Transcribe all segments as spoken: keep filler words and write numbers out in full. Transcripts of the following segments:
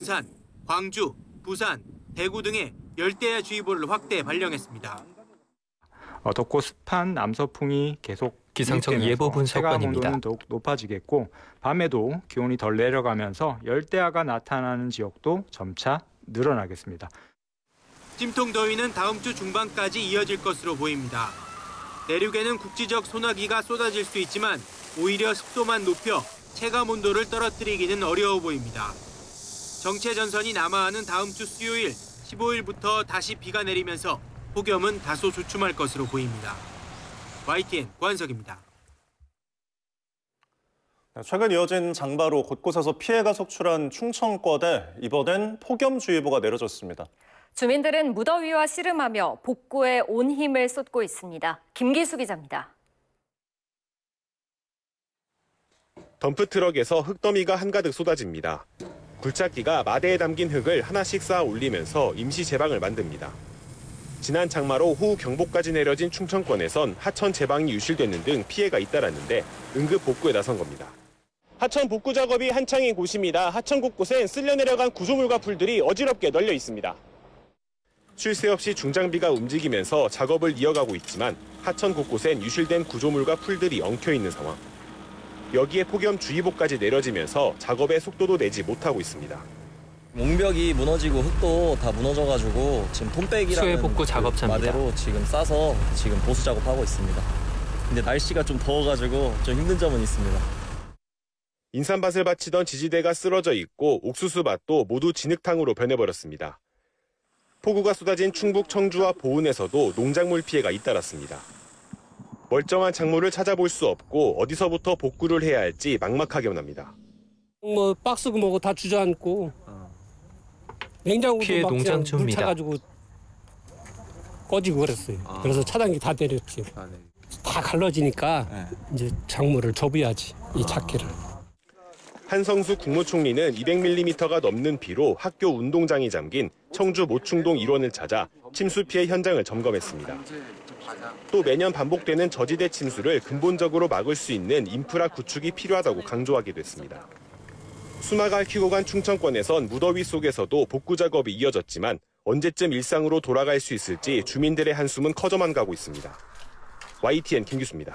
부산, 광주, 부산, 대구 등의 열대야주의보를 확대 발령했습니다. 어, 덥고 습한 남서풍이 계속 기상청 예보 분석관입니다. 체감 온도는 더욱 높아지겠고 밤에도 기온이 덜 내려가면서 열대야가 나타나는 지역도 점차 늘어나겠습니다. 찜통 더위는 다음 주 중반까지 이어질 것으로 보입니다. 내륙에는 국지적 소나기가 쏟아질 수 있지만 오히려 습도만 높여 체감 온도를 떨어뜨리기는 어려워 보입니다. 정체 전선이 남하하는 다음 주 수요일 십오일부터 다시 비가 내리면서 폭염은 다소 주춤할 것으로 보입니다. 와이티엔 고한석입니다. 최근 이어진 장마로 곳곳에서 피해가 속출한 충청권에 이번엔 폭염주의보가 내려졌습니다. 주민들은 무더위와 씨름하며 복구에 온 힘을 쏟고 있습니다. 김기수 기자입니다. 덤프트럭에서 흙더미가 한가득 쏟아집니다. 굴착기가 마대에 담긴 흙을 하나씩 쌓아 올리면서 임시 제방을 만듭니다. 지난 장마로 호우 경보까지 내려진 충청권에선 하천 제방이 유실되는 등 피해가 잇따랐는데 응급 복구에 나선 겁니다. 하천 복구 작업이 한창인 곳입니다. 하천 곳곳엔 쓸려 내려간 구조물과 풀들이 어지럽게 널려 있습니다. 쉴 새 없이 중장비가 움직이면서 작업을 이어가고 있지만 하천 곳곳엔 유실된 구조물과 풀들이 엉켜 있는 상황. 여기에 폭염주의보까지 내려지면서 작업의 속도도 내지 못하고 있습니다. 몽벽이 무너지고 흙도 다 무너져가지고 지금 톰백이라는 수해 복구 작업차입니다. 마대로 지금 싸서 지금 보수 작업하고 있습니다. 근데 날씨가 좀 더워가지고 좀 힘든 점은 있습니다. 인삼밭을 바치던 지지대가 쓰러져 있고 옥수수밭도 모두 진흙탕으로 변해버렸습니다. 폭우가 쏟아진 충북 청주와 보은에서도 농작물 피해가 잇따랐습니다. 멀쩡한 작물을 찾아볼 수 없고 어디서부터 복구를 해야 할지 막막하게 합니다. 뭐 박스고 뭐고 다 주저앉고 냉장고도 피해 막 농장 물 중입니다. 차가지고 꺼지고 그랬어요. 아. 그래서 차단기 다 내렸지. 아, 네. 다 갈라지니까 네. 이제 작물을 접어야지 이 작기를. 한성수 국무총리는 이백 밀리미터가 넘는 비로 학교 운동장이 잠긴 청주 모충동 일원을 찾아 침수 피해 현장을 점검했습니다. 또 매년 반복되는 저지대 침수를 근본적으로 막을 수 있는 인프라 구축이 필요하다고 강조하기도 했습니다. 수마가 얽히고 간 충청권에선 무더위 속에서도 복구 작업이 이어졌지만 언제쯤 일상으로 돌아갈 수 있을지 주민들의 한숨은 커져만 가고 있습니다. 와이티엔 김규수입니다.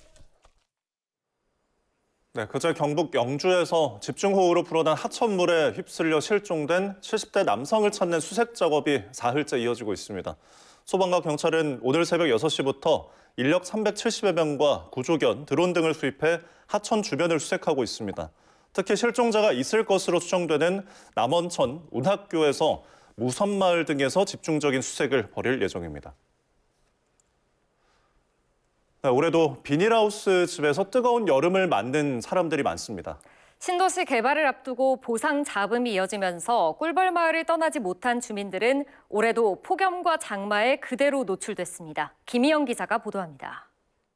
네, 그제 경북 영주에서 집중호우로 불어난 하천물에 휩쓸려 실종된 칠십 대 남성을 찾는 수색 작업이 사흘째 이어지고 있습니다. 소방과 경찰은 오늘 새벽 여섯 시부터 인력 삼백칠십여 명과 구조견, 드론 등을 수입해 하천 주변을 수색하고 있습니다. 특히 실종자가 있을 것으로 추정되는 남원천, 운학교에서 무선마을 등에서 집중적인 수색을 벌일 예정입니다. 네, 올해도 비닐하우스 집에서 뜨거운 여름을 맞는 사람들이 많습니다. 신도시 개발을 앞두고 보상 잡음이 이어지면서 꿀벌마을을 떠나지 못한 주민들은 올해도 폭염과 장마에 그대로 노출됐습니다. 김희영 기자가 보도합니다.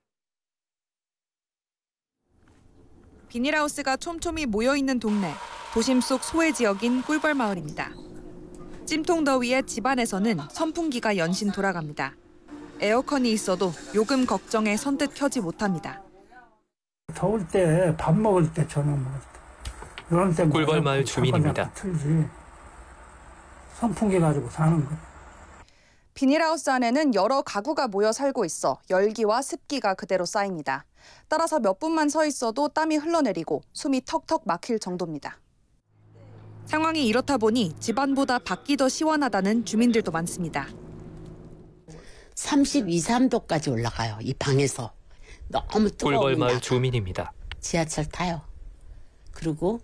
비닐하우스가 촘촘히 모여있는 동네, 도심 속 소외 지역인 꿀벌마을입니다. 찜통 더위에 집안에서는 선풍기가 연신 돌아갑니다. 에어컨이 있어도 요금 걱정에 선뜻 켜지 못합니다. 더울 때 밥 먹을 때 저는 뭐 이런 때 꿀벌마을 주민입니다. 틀지 선풍기 가지고 사는 거. 비닐하우스 안에는 여러 가구가 모여 살고 있어 열기와 습기가 그대로 쌓입니다. 따라서 몇 분만 서 있어도 땀이 흘러내리고 숨이 턱턱 막힐 정도입니다. 상황이 이렇다 보니 집안보다 밖이 더 시원하다는 주민들도 많습니다. 삼십이, 삼 도까지 올라가요. 이 방에서. 너무 뜨거운 꿀벌마을 주민입니다. 지하철 타요. 그리고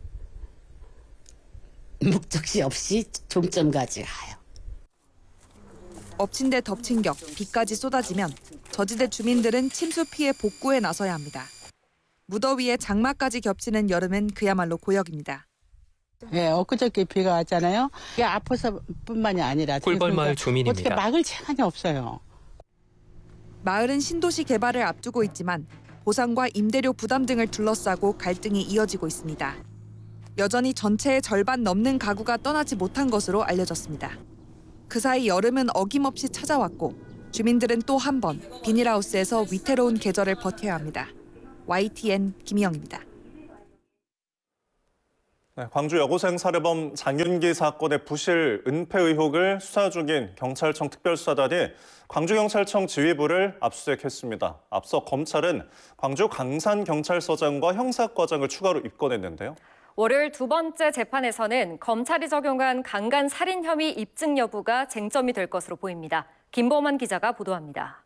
목적지 없이 종점까지 가요. 엎친 데 덮친 격, 비까지 쏟아지면 저지대 주민들은 침수 피해 복구에 나서야 합니다. 무더위에 장마까지 겹치는 여름은 그야말로 고역입니다. 네, 엊그저께 비가 왔잖아요. 이게 아파서뿐만이 아니라 꿀벌마을 주민입니다. 어떻게 막을 시간이 없어요. 마을은 신도시 개발을 앞두고 있지만 보상과 임대료 부담 등을 둘러싸고 갈등이 이어지고 있습니다. 여전히 전체의 절반 넘는 가구가 떠나지 못한 것으로 알려졌습니다. 그 사이 여름은 어김없이 찾아왔고 주민들은 또 한 번 비닐하우스에서 위태로운 계절을 버텨야 합니다. 와이티엔 김희영입니다. 네, 광주 여고생 살해범 장윤기 사건의 부실 은폐 의혹을 수사 중인 경찰청 특별수사단이 광주경찰청 지휘부를 압수수색했습니다. 앞서 검찰은 광주 광산경찰서장과 형사과장을 추가로 입건했는데요. 월요일 두 번째 재판에서는 검찰이 적용한 강간 살인 혐의 입증 여부가 쟁점이 될 것으로 보입니다. 김범환 기자가 보도합니다.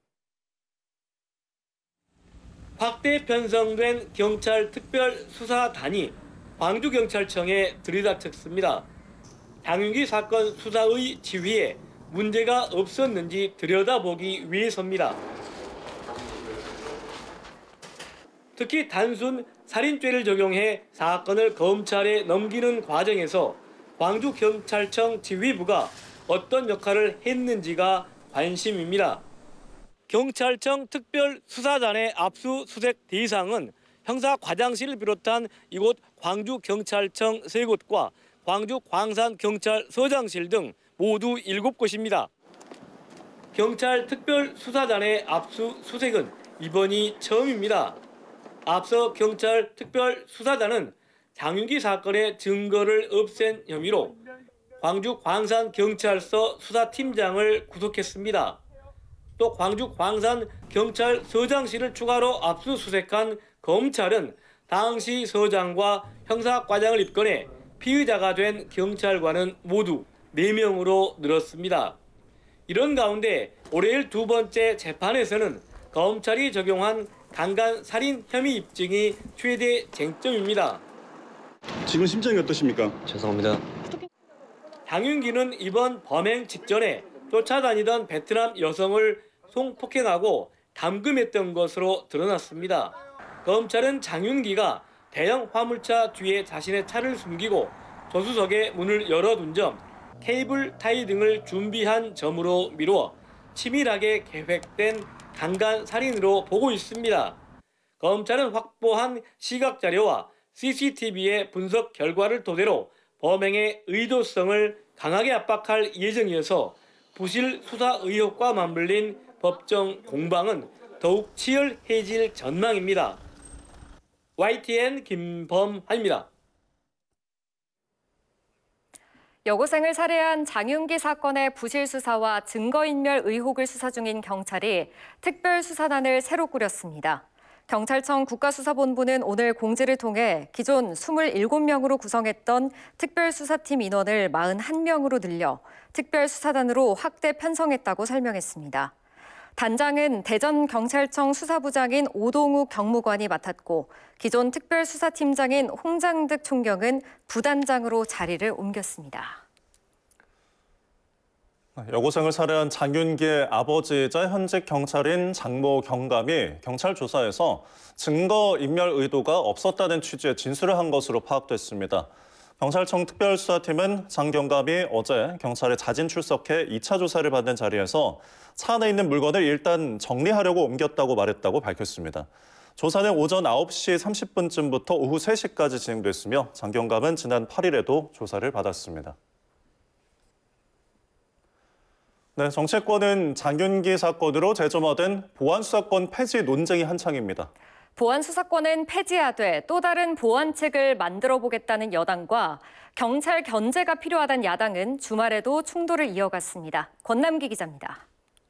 확대 편성된 경찰 특별수사단이 광주경찰청에 들이닥쳤습니다. 장윤기 사건 수사의 지휘에 문제가 없었는지 들여다보기 위해서입니다. 특히 단순 살인죄를 적용해 사건을 검찰에 넘기는 과정에서 광주경찰청 지휘부가 어떤 역할을 했는지가 관심입니다. 경찰청 특별수사단의 압수수색 대상은 형사과장실을 비롯한 이곳 광주경찰청 세 곳과 광주 광산경찰서장실 등 모두 일곱 곳입니다. 경찰 특별수사단의 압수수색은 이번이 처음입니다. 앞서 경찰 특별수사단은 장윤기 사건의 증거를 없앤 혐의로 광주 광산경찰서 수사팀장을 구속했습니다. 또 광주 광산경찰서장실을 추가로 압수수색한 검찰은 당시 서장과 형사과장을 입건해 피의자가 된 경찰관은 모두 네 명으로 늘었습니다. 이런 가운데 월요일 두 번째 재판에서는 검찰이 적용한 강간 살인 혐의 입증이 최대 쟁점입니다. 지금 심정이 어떠십니까? 죄송합니다. 장윤기는 이번 범행 직전에 쫓아다니던 베트남 여성을 성폭행하고 감금했던 것으로 드러났습니다. 검찰은 장윤기가 대형 화물차 뒤에 자신의 차를 숨기고 조수석에 문을 열어둔 점, 케이블 타이 등을 준비한 점으로 미루어 치밀하게 계획된 강간 살인으로 보고 있습니다. 검찰은 확보한 시각자료와 씨씨티비의 분석 결과를 토대로 범행의 의도성을 강하게 압박할 예정이어서 부실 수사 의혹과 맞물린 법정 공방은 더욱 치열해질 전망입니다. 와이티엔 김범환입니다. 여고생을 살해한 장윤기 사건의 부실 수사와 증거인멸 의혹을 수사 중인 경찰이 특별수사단을 새로 꾸렸습니다. 경찰청 국가수사본부는 오늘 공지를 통해 기존 이십칠 명으로 구성했던 특별수사팀 인원을 사십일 명으로 늘려 특별수사단으로 확대 편성했다고 설명했습니다. 단장은 대전경찰청 수사부장인 오동욱 경무관이 맡았고 기존 특별수사팀장인 홍장득 총경은 부단장으로 자리를 옮겼습니다. 여고생을 살해한 장윤기의 아버지이자 현직 경찰인 장모 경감이 경찰 조사에서 증거인멸 의도가 없었다는 취지의 진술을 한 것으로 파악됐습니다. 경찰청 특별수사팀은 장 경감이 어제 경찰에 자진 출석해 이 차 조사를 받는 자리에서 차 안에 있는 물건을 일단 정리하려고 옮겼다고 말했다고 밝혔습니다. 조사는 오전 아홉 시 삼십 분쯤부터 오후 세 시까지 진행됐으며 장 경감은 지난 팔 일에도 조사를 받았습니다. 네, 정치권은 장윤기 사건으로 재점화된 보안수사권 폐지 논쟁이 한창입니다. 보안수사권은 폐지하되 또 다른 보완책을 만들어 보겠다는 여당과 경찰 견제가 필요하다는 야당은 주말에도 충돌을 이어갔습니다. 권남기 기자입니다.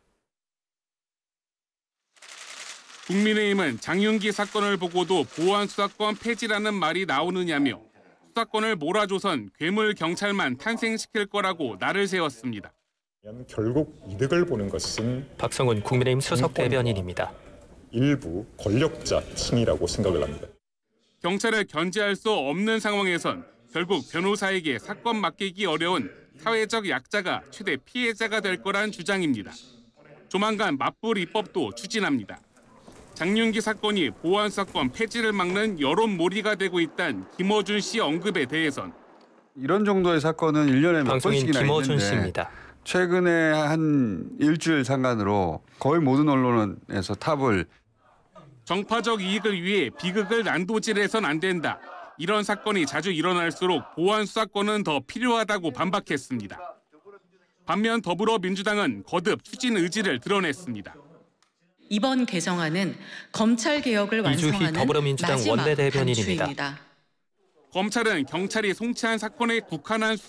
국민의힘은 장윤기 사건을 보고도 보안수사권 폐지라는 말이 나오느냐며 수사권을 몰아줘선 괴물 경찰만 탄생시킬 거라고 날을 세웠습니다. 결국 이득을 보는 것은 박성훈 국민의힘 수석 대변인입니다. 일부 권력자 층이라고 생각을 합니다. 경찰을 견제할 수 없는 상황에선 결국 변호사에게 사건 맡기기 어려운 사회적 약자가 최대 피해자가 될 거란 주장입니다. 조만간 맞불 입법도 추진합니다. 장윤기 사건이 보안수사권 폐지를 막는 여론몰이가 되고 있다는 김어준 씨 언급에 대해선 이런 정도의 사건은 일 년에 몇 번씩이나 김어준 있는데 씨입니다. 최근에 한 일주일 상간으로 거의 모든 언론에서 탑을 정파적 이익을 위해 비극을 난도질해선 안 된다. 이런 사건이 자주 일어날수록 보안 수사권은 더 필요하다고 반박했습니다. 반면 더불어민주당은 거듭 추진 의지를 드러냈습니다. 이번 개정안은 검찰 개혁을 완성하는 더불어민주당 마지막 원내대변인입니다. 단추입니다. 검찰은 경찰이 송치한 사건에 국한한